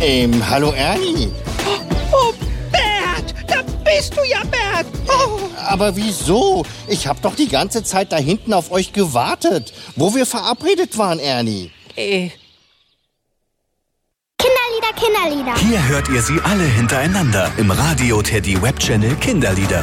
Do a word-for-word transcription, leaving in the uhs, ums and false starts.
Ähm, hallo Ernie. Oh, Bert, da bist du ja, Bert. Oh. Aber wieso? Ich habe doch die ganze Zeit da hinten auf euch gewartet, wo wir verabredet waren, Ernie. Äh. Kinderlieder, Kinderlieder. Hier hört ihr sie alle hintereinander im Radio Teddy Web Channel Kinderlieder.